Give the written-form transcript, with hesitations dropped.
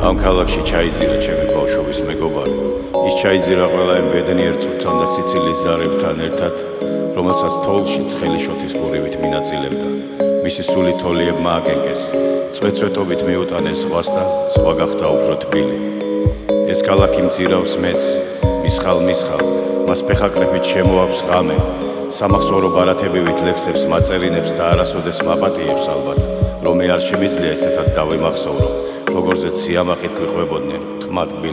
ამ ქალაქში ჩაიძირა ჩემი ბავშვობის მეგობარი. ის ჩაიძირა ყველა იმ ბედნიერ წუთთან და სიცილის ზარებთან ერთად, რომელსაც თოვლში ცხელი შოთის ბურივით მინაწილებდა. მისი სული თოლიებმა აკენკეს, წვეწვეტობით მიუტანეს ზღვას და ზღვა გახდა უფრო თბილი. ეს ქალაქი მძირავს მეც, მისხალ, მას ფეხაკრეფით შემოაქვს ღამე, სამახსოვრო ბარათებივით ლექსებს მაწერინებს და არასოდეს მაპატიებს ალბათ, რომ არ შემიძლია ესეთად დავიმახსოვრო, როგორზეც სიამაყით გვიყვებოდნენ ხმად